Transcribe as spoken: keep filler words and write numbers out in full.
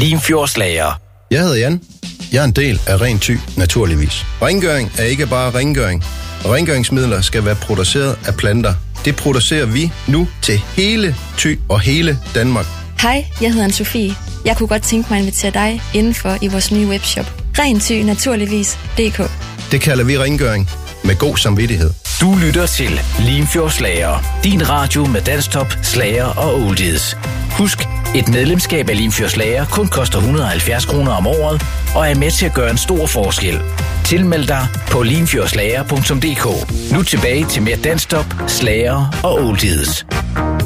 Limfjordslager. Jeg hedder Jan. Jeg er en del af Ren Thy, naturligvis. Rengøring er ikke bare rengøring. Rengøringsmidler skal være produceret af planter. Det producerer vi nu til hele Thy og hele Danmark. Hej, jeg hedder Anne-Sophie. Jeg kunne godt tænke mig at invitere dig indenfor i vores nye webshop. Ren Thy, naturligvis punktum d k. Det kalder vi rengøring med god samvittighed. Du lytter til Limfjordslager. Din radio med danstop, slager og oldies. Husk, et medlemskab af Limfjordslager kun koster et hundrede og halvfjerds kroner om året og er med til at gøre en stor forskel. Tilmeld dig på limfjordslager punktum d k. Nu tilbage til mere danstop, slager og oldies.